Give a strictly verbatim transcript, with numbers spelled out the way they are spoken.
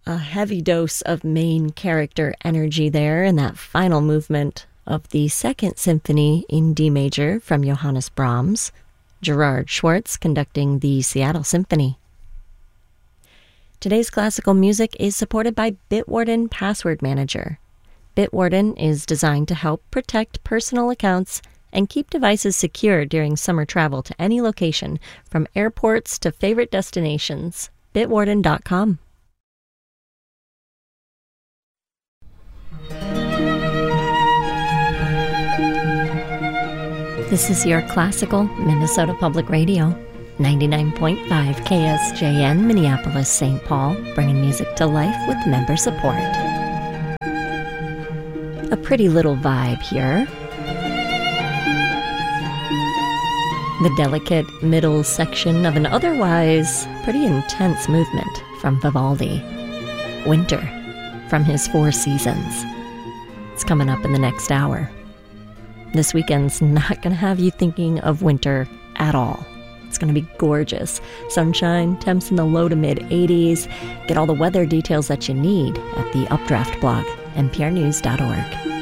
A heavy dose of main character energy there in that final movement of the Second Symphony in D major from Johannes Brahms, Gerard Schwartz conducting the Seattle Symphony. Today's classical music is supported by Bitwarden Password Manager. Bitwarden is designed to help protect personal accounts and keep devices secure during summer travel to any location, from airports to favorite destinations. Bitwarden dot com. This is your classical Minnesota Public Radio, ninety-nine point five K S J N, Minneapolis, Saint Paul, bringing music to life with member support. A pretty little vibe here. The delicate middle section of an otherwise pretty intense movement from Vivaldi. Winter, from his Four Seasons. It's coming up in the next hour. This weekend's not going to have you thinking of winter at all. It's going to be gorgeous. Sunshine, temps in the low to mid eighties. Get all the weather details that you need at the Updraft blog, N P R news dot org.